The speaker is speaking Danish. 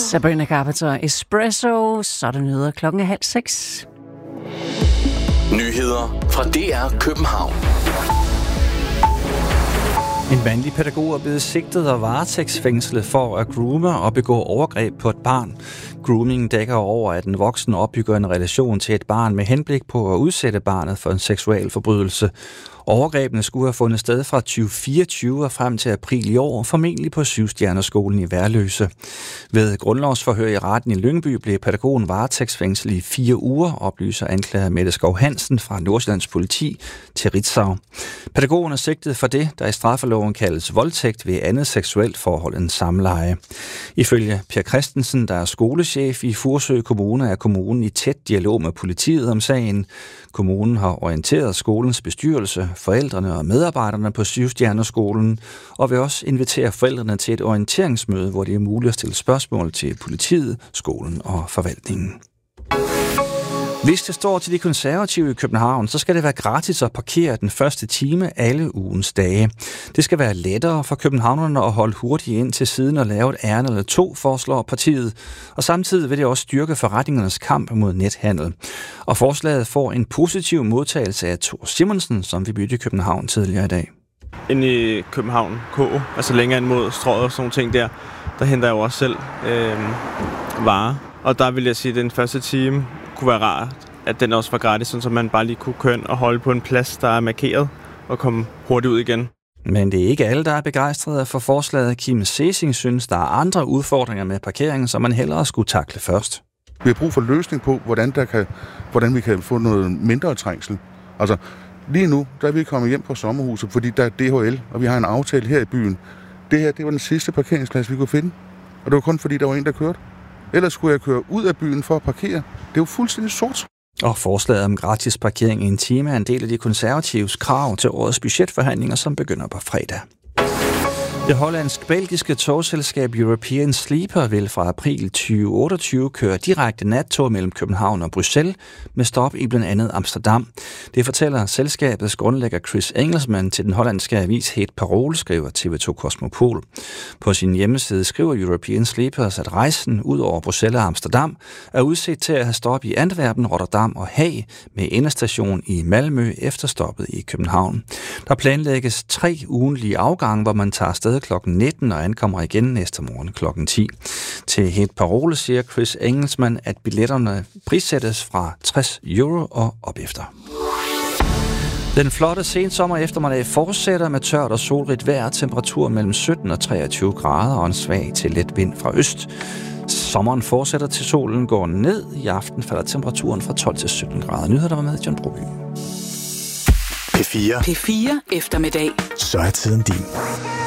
Sabrina Carpenter, Espresso, så er der nyheder 5:30. Nyheder fra DR København. En mandlig pædagog er blevet sigtet og varetægtsfængslet for at groome og begå overgreb på et barn. Grooming dækker over, at en voksen opbygger en relation til et barn med henblik på at udsætte barnet for en seksuel forbrydelse. Overgrebene skulle have fundet sted fra 2024 og frem til april i år, formentlig på Syvstjernerskolen i Værløse. Ved grundlovsforhør i retten i Lyngby blev pædagogen varetægtsfængslet i 4 uger, oplyser anklager Mette Skov Hansen fra Nordsjællands politi til Ritzau. Pædagogen er sigtet for det, der i straffeloven kaldes voldtægt ved andet seksuelt forhold end samleje. Ifølge Per Christensen, der er skolechef i Furesø Kommune, er kommunen i tæt dialog med politiet om sagen. Kommunen har orienteret skolens bestyrelse, forældrene og medarbejderne på Syvstjernerskolen, og vil også invitere forældrene til et orienteringsmøde, hvor det er muligt at stille spørgsmål til politiet, skolen og forvaltningen. Hvis det står til de konservative i København, så skal det være gratis at parkere den første time alle ugens dage. Det skal være lettere for københavnerne at holde hurtigt ind til siden og lave et ærne eller 2, foreslår partiet. Og samtidig vil det også styrke forretningernes kamp mod nethandel. Og forslaget får en positiv modtagelse af Thor Simonsen, som vi bytte i København tidligere i dag. Inde i København K, altså længere ind mod Strøget og sådan nogle ting der henter jeg jo også selv varer. Og der vil jeg sige, at den første time kunne være rart, at den også var gratis, så man bare lige kunne køre ind og holde på en plads, der er markeret, og komme hurtigt ud igen. Men det er ikke alle, der er begejstrede for forslaget. Kim Cesing synes, der er andre udfordringer med parkeringen, som man hellere skulle takle først. Vi har brug for løsning på, hvordan vi kan få noget mindre trængsel. Altså, lige nu, der er vi kommet hjem fra sommerhuset, fordi der er DHL, og vi har en aftale her i byen. Det her, det var den sidste parkeringsplads, vi kunne finde. Og det var kun fordi, der var en, der kørte. Ellers skulle jeg køre ud af byen for at parkere. Det er jo fuldstændig sort. Og forslaget om gratis parkering i en time er en del af de konservatives krav til årets budgetforhandlinger, som begynder på fredag. Det hollandsk-belgiske togselskab European Sleeper vil fra april 2028 køre direkte nattog mellem København og Bruxelles med stop i blandt andet Amsterdam. Det fortæller selskabets grundlægger Chris Engelsman til den hollandske avis Het Parool, skriver TV2 Cosmopol. På sin hjemmeside skriver European Sleepers, at rejsen ud over Bruxelles og Amsterdam er udset til at have stop i Antwerpen, Rotterdam og Haag med endestation i Malmø efter stoppet i København. Der planlægges 3 ugentlige afgange, hvor man tager afsted kl. 19 og ankommer igen næste morgen kl. 10. Til Het Parool siger Chris Engelsman, at billetterne prissættes fra €60 og op efter. Den flotte sensommer eftermiddag fortsætter med tørt og solrigt vejr, temperatur mellem 17 og 23 grader og en svag til let vind fra øst. Sommeren fortsætter til solen går ned. I aften falder temperaturen fra 12 til 17 grader. Nyheder, der var med John Broby. P4 eftermiddag. Så er tiden din.